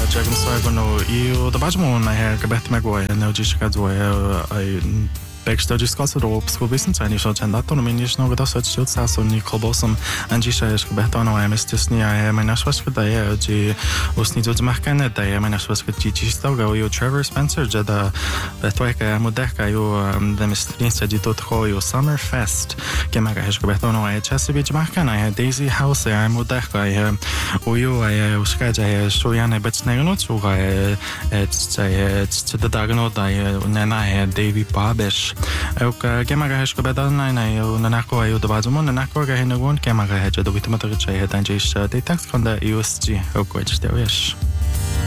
Jagam Swago no io da bajmo na her gebet magoi no jishka zo ai Backstad discussed op wissen sein ich schon dat no min no das so ni kolbosom anjisha es gebetano MSTS ni meine schwester da ji os ni zo machen da meine schwester ji stoga o Trevor Spencer da betoeka modeka io da mestrinsa di tot io Summer Fest che magari es gebetano HSB ji machen Daisy House modeka o io uskaja stojane betsnego no tsuga da dagno da na Davy Babish ook gemaga bedal na nako ayo da bazmo nako ga hinagon gemaga do bitma tagcha dan jish de tax kon da USG ook wat stel is